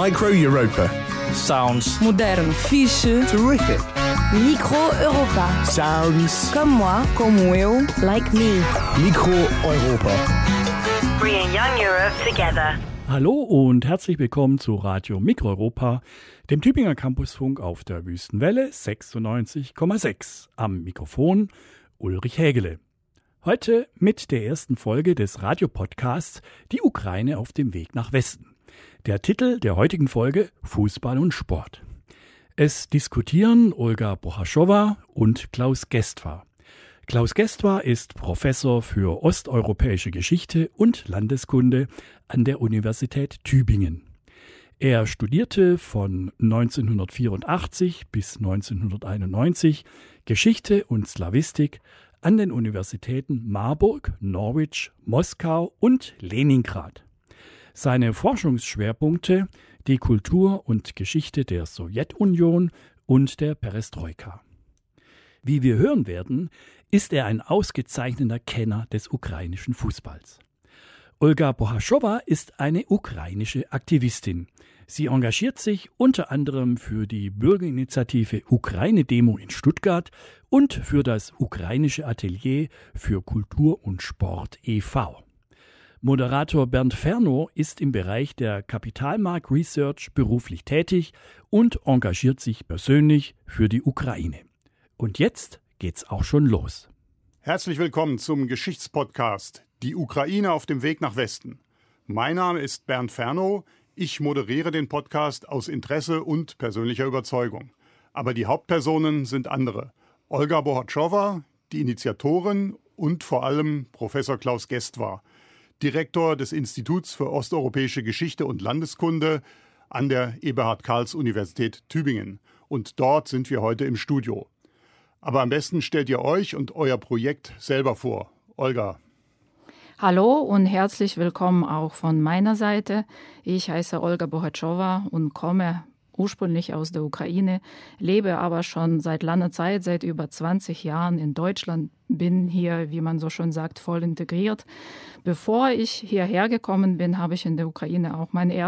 Micro Europa. Sounds Modern. Fiche. Terrific. Micro Europa. Sounds. Comme moi. Como eu. Like me. Micro Europa. Bringing young Europe together. Hallo und herzlich willkommen zu Radio Mikroeuropa, dem Tübinger Campusfunk auf der Wüstenwelle 96,6. Am Mikrofon Ulrich Hägele. Heute mit der ersten Folge des Radiopodcasts Die Ukraine auf dem Weg nach Westen. Der Titel der heutigen Folge: Fußball und Sport. Es diskutieren Olga Bohaschowa und Klaus Gestwar. Klaus Gestwar ist Professor für osteuropäische Geschichte und Landeskunde an der Universität Tübingen. Er studierte von 1984 bis 1991 Geschichte und Slawistik an den Universitäten Marburg, Norwich, Moskau und Leningrad. Seine Forschungsschwerpunkte die Kultur und Geschichte der Sowjetunion und der Perestroika. Wie wir hören werden, ist er ein ausgezeichneter Kenner des ukrainischen Fußballs. Olga Bohaschowa ist eine ukrainische Aktivistin. Sie engagiert sich unter anderem für die Bürgerinitiative Ukraine-Demo in Stuttgart und für das ukrainische Atelier für Kultur und Sport e.V. Moderator Bernd Fernow ist im Bereich der Kapitalmarkt Research beruflich tätig und engagiert sich persönlich für die Ukraine. Und jetzt geht's auch schon los. Herzlich willkommen zum Geschichtspodcast Die Ukraine auf dem Weg nach Westen. Mein Name ist Bernd Fernow. Ich moderiere den Podcast aus Interesse und persönlicher Überzeugung. Aber die Hauptpersonen sind andere. Olga Bohaschowa, die Initiatorin, und vor allem Professor Klaus Gestwar, Direktor des Instituts für osteuropäische Geschichte und Landeskunde an der Eberhard-Karls-Universität Tübingen. Und dort sind wir heute im Studio. Aber am besten stellt ihr euch und euer Projekt selber vor. Olga. Hallo und herzlich willkommen auch von meiner Seite. Ich heiße Olga Bohaschowa und komme ursprünglich aus der Ukraine, lebe aber schon seit langer Zeit, seit über 20 Jahren in Deutschland, bin hier, wie man so schön sagt, voll integriert. Bevor ich hierher gekommen bin, habe ich in der Ukraine auch meine